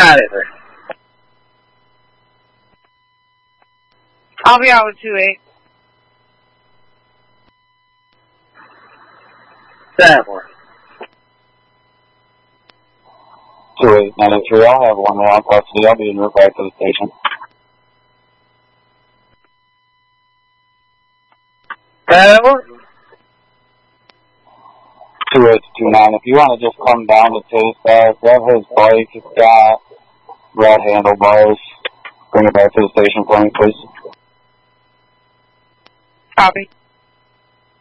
Got it, sir. I'll be out with 2-8. 7-4. 2893, I'll have one around custody. I'll be en route back to the station. 7-4. 2829, if you want to just come down to Chase, grab his bike. It's got red handlebars. Bring it back to the station for me, please. Copy.